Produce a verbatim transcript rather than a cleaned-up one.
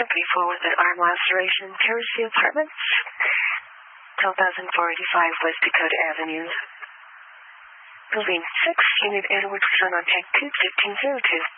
seventy-four was at Arm Restoration, Terrace Apartments, twelve thousand four hundred eighty-five West Dakota Avenue. Building six, Unit Edward, Son on Tech two fifteen oh two.